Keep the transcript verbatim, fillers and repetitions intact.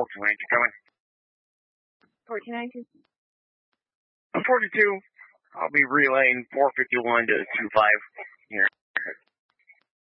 two eight, coming. fourteen ninety-two. I'm forty-two. I'll be relaying four fifty-one to two five here.